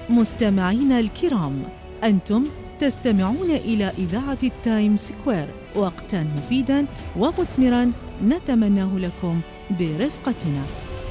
مستمعينا الكرام، أنتم تستمعون إلى إذاعة التايم سكوير، وقتاً مفيداً ومثمراً نتمناه لكم برفقتنا.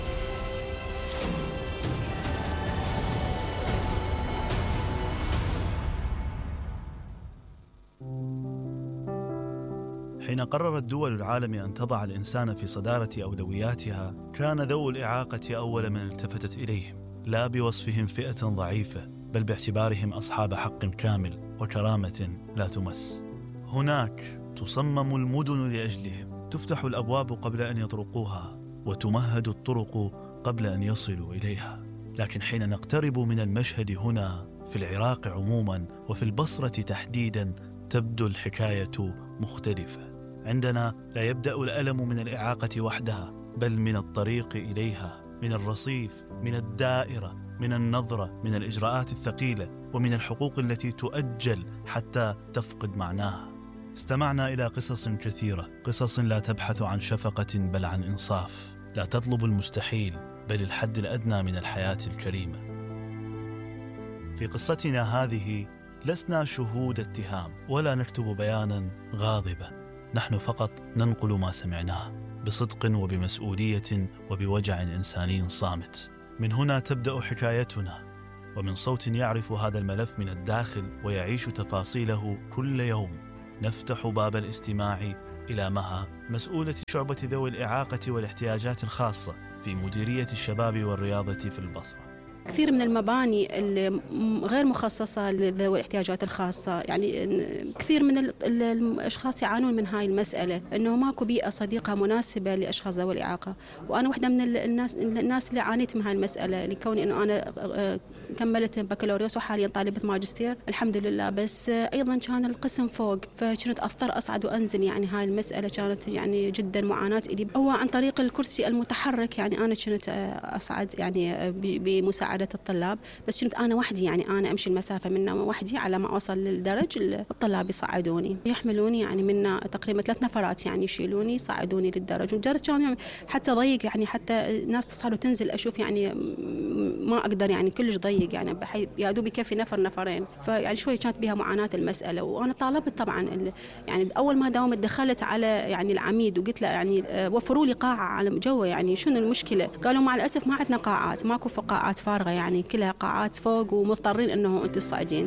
حين قررت دول العالم أن تضع الإنسان في صدارة أولوياتها، كان ذوو الإعاقة أول من التفتت إليهم، لا بوصفهم فئة ضعيفة، بل باعتبارهم أصحاب حق كامل وكرامة لا تمس. هناك تصمم المدن لأجلهم، تفتح الأبواب قبل أن يطرقوها، وتمهد الطرق قبل أن يصلوا إليها. لكن حين نقترب من المشهد هنا في العراق عموما وفي البصرة تحديدا، تبدو الحكاية مختلفة. عندنا لا يبدأ الألم من الإعاقة وحدها، بل من الطريق إليها، من الرصيف، من الدائرة، من النظرة، من الإجراءات الثقيلة، ومن الحقوق التي تؤجل حتى تفقد معناها. استمعنا إلى قصص كثيرة، قصص لا تبحث عن شفقة بل عن إنصاف، لا تطلب المستحيل بل الحد الأدنى من الحياة الكريمة. في قصتنا هذه لسنا شهود اتهام ولا نكتب بيانا غاضبا، نحن فقط ننقل ما سمعناه بصدق وبمسؤولية وبوجع إنساني صامت. من هنا تبدأ حكايتنا، ومن صوت يعرف هذا الملف من الداخل ويعيش تفاصيله كل يوم، نفتح باب الاستماع إلى مها، مسؤولة شعبة ذوي الإعاقة والاحتياجات الخاصة في مديرية الشباب والرياضة في البصرة. كثير من المباني غير مخصصة لذوي الاحتياجات الخاصة، يعني كثير من الأشخاص يعانون من هاي المسألة، أنه ماكو بيئة صديقة مناسبة لأشخاص ذوي الإعاقة. وأنا واحدة من الناس اللي عانيت من هاي المسألة، لكوني أنه أنا كملت بكالوريوس وحاليا طالبة ماجستير الحمد لله، بس أيضا كان القسم فوق، فكنت أضطر أصعد وأنزل. يعني هاي المسألة كانت يعني جدا معاناة إلي. هو عن طريق الكرسي المتحرك، يعني أنا كنت أصعد يعني بمساعدة الطلاب، بس كنت أنا وحدي، يعني أنا أمشي المسافة منا وحدي على ما أوصل للدرج. الطلاب يصعدوني يحملوني، يعني منا تقريبا 3 نفرات يعني يشيلوني يصعدوني للدرج. والدرج كان يعني حتى ضيق، يعني حتى الناس تصعد وتنزل أشوف يعني ما أقدر، يعني كلش ضيق، يعني بحيث يا دوب يكفي نفرين. فيعني شوي كانت بها معاناة المسألة. وأنا طالبت طبعا، يعني أول ما داومت دخلت على يعني العميد وقلت له يعني وفروا لي قاعة على جوا، يعني شنو المشكلة؟ قالوا مع الأسف ما عندنا قاعات، ماكو قاعات فارغة، يعني كلها قاعات فوق ومضطرين أنه أنتم تصعدين.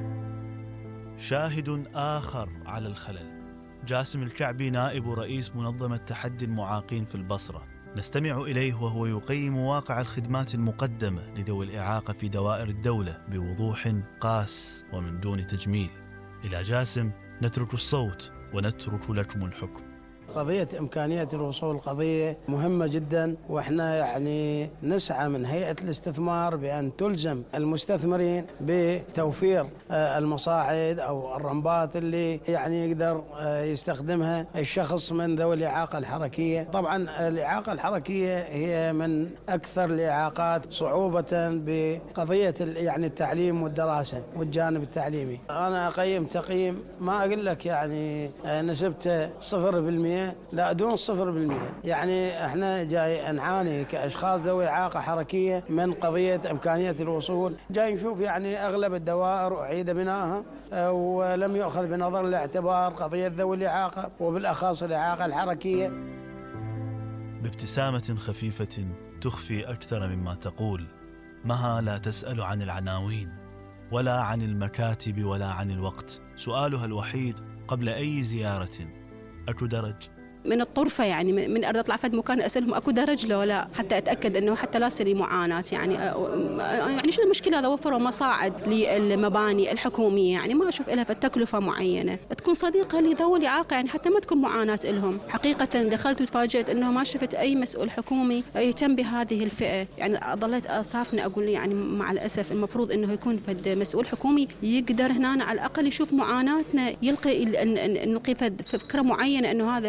شاهد آخر على الخلل، جاسم الكعبي، نائب رئيس منظمة تحدي المعاقين في البصرة. نستمع إليه وهو يقيم واقع الخدمات المقدمة لذوي الإعاقة في دوائر الدولة بوضوح قاس ومن دون تجميل. إلى جاسم نترك الصوت ونترك لكم الحكم. قضية إمكانية الوصول قضية مهمة جدا، وإحنا يعني نسعى من هيئة الاستثمار بأن تلزم المستثمرين بتوفير المصاعد أو الرمبات اللي يعني يقدر يستخدمها الشخص من ذوي الإعاقة الحركية. طبعا الإعاقة الحركية هي من أكثر الإعاقات صعوبة بقضية يعني التعليم والدراسة والجانب التعليمي. أنا أقيم تقييم ما أقول لك يعني نسبته 0%، لا دون 0%. يعني احنا جاي نعاني كأشخاص ذوي إعاقة حركية من قضية إمكانية الوصول. جاي نشوف يعني أغلب الدوائر أعيد بنائها ولم يؤخذ بنظر الاعتبار قضية ذوي الإعاقة وبالأخص الإعاقة الحركية. بابتسامة خفيفة تخفي أكثر مما تقول، مها لا تسأل عن العناوين ولا عن المكاتب ولا عن الوقت. سؤالها الوحيد قبل أي زيارة: أكو درج؟ من الطرفة، يعني من أرض أطلع فد مكان أسألهم أكو درج لو لا، حتى أتأكد أنه حتى لا يصير معاناة. يعني شو المشكلة إذا وفروا مصاعد للمباني الحكومية؟ يعني ما أشوف لها تكلفة معينة تكون صديقة لذوي الإعاقة، يعني حتى ما تكون معاناة لهم. حقيقة دخلت وتفاجأت أنه ما شفت أي مسؤول حكومي يهتم بهذه الفئة. يعني ظليت أصافني أقول يعني مع الأسف المفروض أنه يكون فد مسؤول حكومي يقدر هنا على الأقل يشوف معاناتنا، يلقي فكرة معينة أنه هذا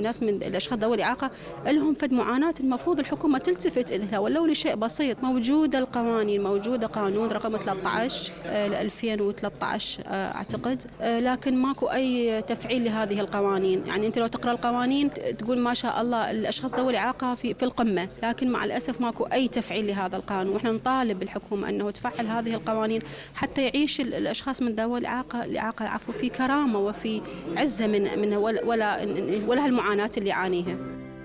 الناس من الأشخاص ذوي الإعاقة لهم فد معاناة المفروض الحكومة تلتفت لها ولو لشيء بسيط. موجودة القوانين، موجودة قانون رقم 13 ل 2013 أعتقد، لكن ماكو أي تفعيل لهذه القوانين. يعني أنت لو تقرأ القوانين تقول ما شاء الله الأشخاص ذوي الإعاقة في القمة، لكن مع الأسف ماكو أي تفعيل لهذا القانون. وإحنا نطالب بالحكومة أنه تفعل هذه القوانين حتى يعيش الأشخاص من ذوي الإعاقة في كرامة وفي عزة من ولا هالمعاناة اللي يعانيها.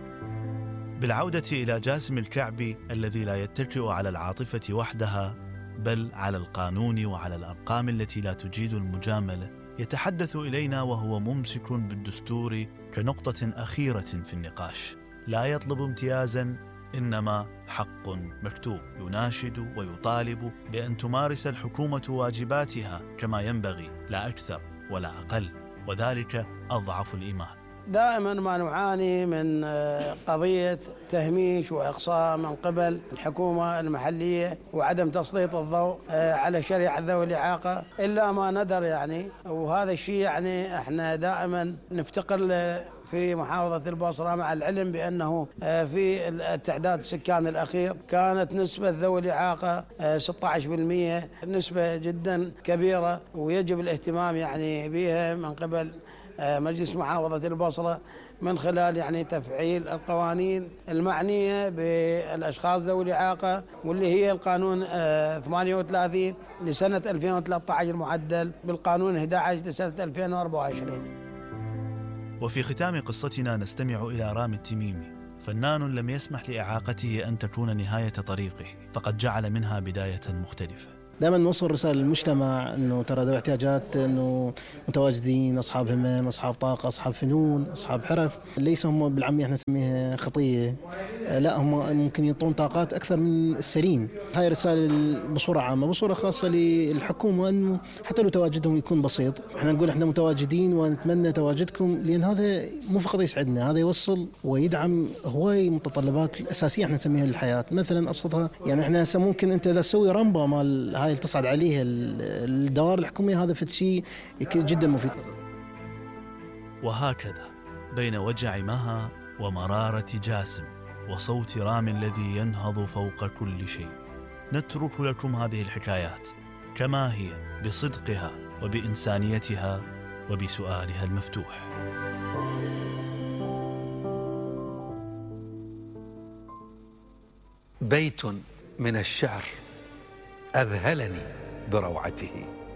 بالعودة إلى جاسم الكعبي الذي لا يتكئ على العاطفة وحدها بل على القانون وعلى الأرقام التي لا تجيد المجاملة، يتحدث إلينا وهو ممسك بالدستور كنقطة أخيرة في النقاش. لا يطلب امتيازا، إنما حق مكتوب يناشد ويطالب بأن تمارس الحكومة واجباتها كما ينبغي، لا أكثر ولا أقل، وذلك أضعف الإيمان. دائما ما نعاني من قضية تهميش وإقصاء من قبل الحكومة المحلية وعدم تسليط الضوء على شريعة ذوي الإعاقة إلا ما ندر يعني. وهذا الشيء يعني احنا دائما نفتقر في محافظة البصرة، مع العلم بأنه في التعداد السكاني الأخير كانت نسبة ذوي الإعاقة 16%، نسبة جدا كبيرة ويجب الاهتمام يعني بها من قبل مجلس محافظة البصرة من خلال يعني تفعيل القوانين المعنية بالأشخاص ذوي الإعاقة، واللي هي القانون 38 لسنة 2013 المعدل بالقانون 11 لسنة 2024. وفي ختام قصتنا نستمع إلى رامي التميمي، فنان لم يسمح لإعاقته أن تكون نهاية طريقه، فقد جعل منها بداية مختلفة. دائما نوصل رسالة للمجتمع أنه ترى ذوي احتياجات أنه متواجدين، أصحاب همم، أصحاب طاقة، أصحاب فنون، أصحاب حرف، ليس هم بالعامية احنا نسميها خطية، لا هم ممكن يعطون طاقات أكثر من السليم. هاي رسالة بصورة عامة. بصورة خاصة للحكومة أنه حتى لو تواجدهم يكون بسيط، احنا نقول احنا متواجدين ونتمنى تواجدكم، لأن هذا مو فقط يسعدنا، هذا يوصل ويدعم هواي متطلبات الأساسية احنا نسميها للحياة. مثلا أبسطها يعني احنا ممكن أنت إذا تسوي رمبة مال هاي تصعد عليها الدوائر الحكومية، هذا شيء جدا مفيد. وهكذا بين وجع مها ومرارة جاسم وصوت رامي الذي ينهض فوق كل شيء، نترك لكم هذه الحكايات كما هي بصدقها وبإنسانيتها وبسؤالها المفتوح. بيت من الشعر أذهلني بروعته،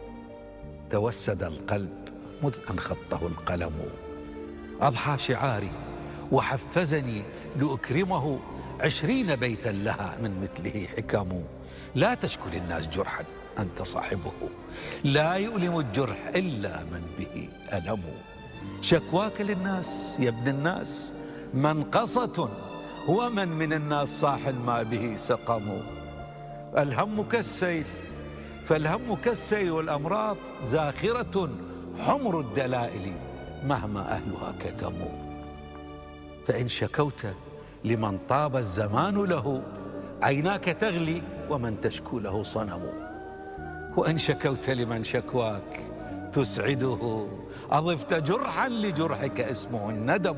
توسد القلب مذ أن خطه القلم، أضحى شعاري وحفزني لأكرمه 20 بيتا لها من مثله حكم. لا تشكو للناس جرحا أنت صاحبه، لا يؤلم الجرح إلا من به ألم. شكواك للناس يا ابن الناس منقصة، ومن من الناس صاح ما به سقم. الهم كالسيل فالهم كالسيل، والأمراض زاخرة حمر الدلائل مهما أهلها كتموا. فإن شكوت لمن طاب الزمان له، عيناك تغلي ومن تشكو له صنم. وإن شكوت لمن شكواك تسعده، أضفت جرحا لجرحك اسمه الندم.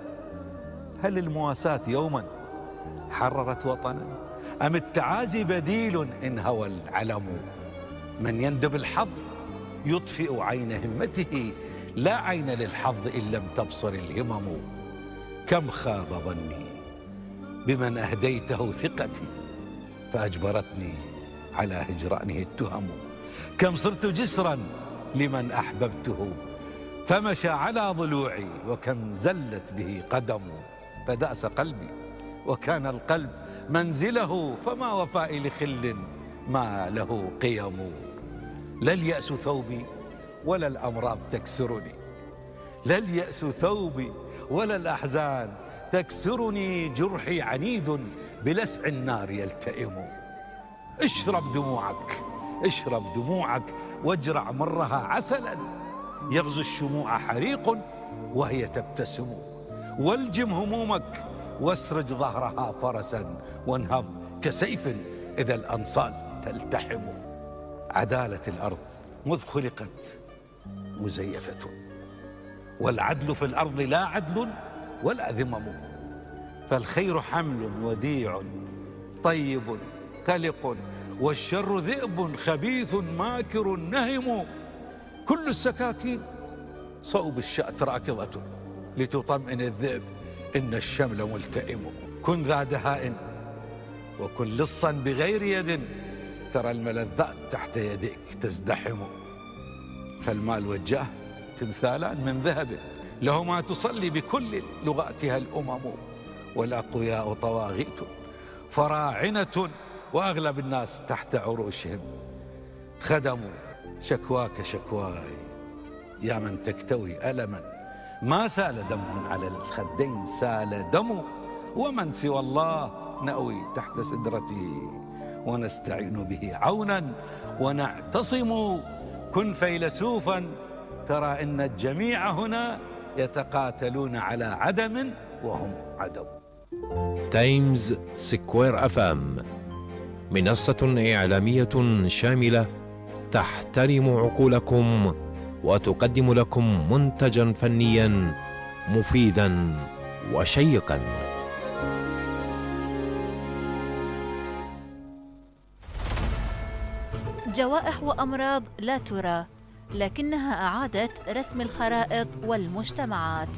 هل المواساة يوما حررت وطنا، أم التعازي بديل إن هوى العلم؟ من يندب الحظ يطفئ عين همته، لا عين للحظ إن لم تبصر الهمم. كم خاب ظني بمن أهديته ثقتي، فأجبرتني على هجرانه التهم. كم صرت جسرا لمن أحببته، فمشى على ضلوعي، وكم زلت به قدم. فدأس قلبي وكان القلب منزله، فما وفائي لخل ما له قيم. لا اليأس ثوبي ولا الأمراض تكسرني، لا اليأس ثوبي ولا الأحزان تكسرني. جرحي عنيد بلسع النار يلتئم. اشرب دموعك اشرب دموعك واجرع مرها عسلا، يغزو الشموع حريق وهي تبتسم. والجم همومك واسرج ظهرها فرسا، وانهض كسيف إذا الأنصال تلتحم. عدالة الأرض مذ خلقت مزيفة، والعدل في الأرض لا عدل ولا ذمم. فالخير حمل وديع طيب قلق، والشر ذئب خبيث ماكر نهم. كل السكاكين صوب الشأت راكضة، لتطمئن الذئب إن الشمل ملتئم. كن ذا دهاء وكن لصا بغير يد، ترى الملذات تحت يديك تزدحم. فالمال والجاه تمثالان من ذهب، لهما تصلي بكل لغاتها الأمم. والأقوياء طواغيت فراعنة، وأغلب الناس تحت عروشهم خدموا. شكواك شكواي يا من تكتوي ألما، ما سال دم على الخدين سال دم. ومن سوى الله نأوي تحت سدرته، ونستعين به عونا ونعتصم. كن فيلسوفا ترى إن الجميع هنا يتقاتلون على عدم وهم عدم. تايمز سكوير أفام، منصة إعلامية شاملة تحترم عقولكم وتقدم لكم منتجا فنيا مفيدا وشيقا. جوائح وأمراض لا ترى، لكنها أعادت رسم الخرائط والمجتمعات.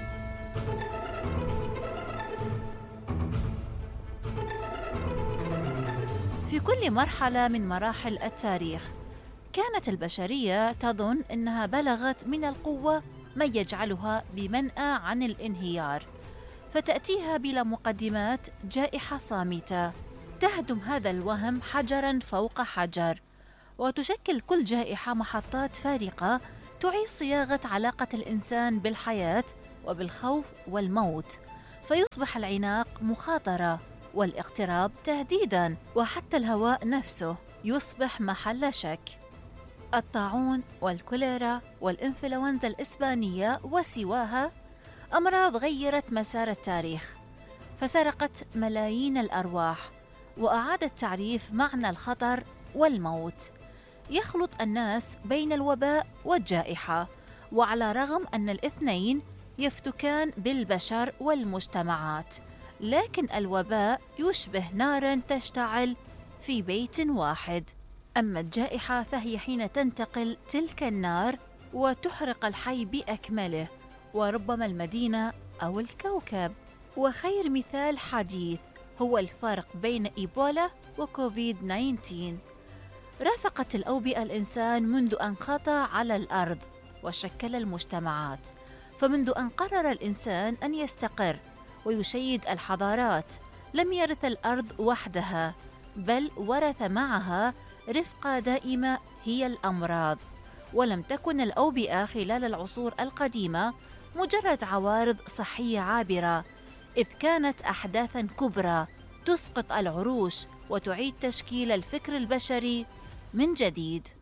في كل مرحلة من مراحل التاريخ كانت البشرية تظن أنها بلغت من القوة ما يجعلها بمنأى عن الانهيار، فتأتيها بلا مقدمات جائحة صامتة تهدم هذا الوهم حجراً فوق حجر. وتشكل كل جائحة محطات فارقة تعيد صياغة علاقة الإنسان بالحياة وبالخوف والموت، فيصبح العناق مخاطرة والاقتراب تهديداً، وحتى الهواء نفسه يصبح محل شك. الطاعون والكوليرا والإنفلونزا الإسبانية وسواها أمراض غيرت مسار التاريخ، فسرقت ملايين الأرواح وأعادت تعريف معنى الخطر والموت. يخلط الناس بين الوباء والجائحة، وعلى رغم أن الاثنين يفتكان بالبشر والمجتمعات، لكن الوباء يشبه نار تشتعل في بيت واحد، أما الجائحة فهي حين تنتقل تلك النار وتحرق الحي بأكمله، وربما المدينة أو الكوكب. وخير مثال حديث هو الفرق بين إيبولا وكوفيد 19. رافقت الأوبئة الإنسان منذ أن خطى على الأرض وشكل المجتمعات، فمنذ أن قرر الإنسان أن يستقر ويشيد الحضارات لم يرث الأرض وحدها، بل ورث معها رفقة دائمة هي الأمراض. ولم تكن الأوبئة خلال العصور القديمة مجرد عوارض صحية عابرة، إذ كانت أحداثاً كبرى تسقط العروش وتعيد تشكيل الفكر البشري من جديد.